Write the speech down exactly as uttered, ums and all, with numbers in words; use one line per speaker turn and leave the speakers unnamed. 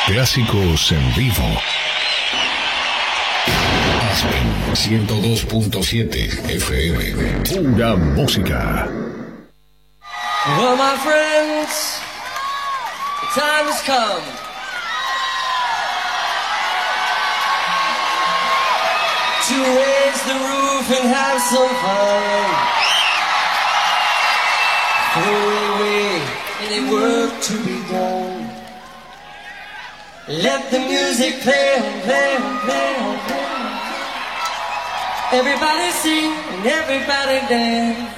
Clásicos en vivo. Aspen ciento dos punto siete F M. Pura música.
Well, my friends, the time has come to raise the roof and have some fun. Throw away any work to be done. Let the music play on, play on, play on, play on. Everybody sing and everybody dance.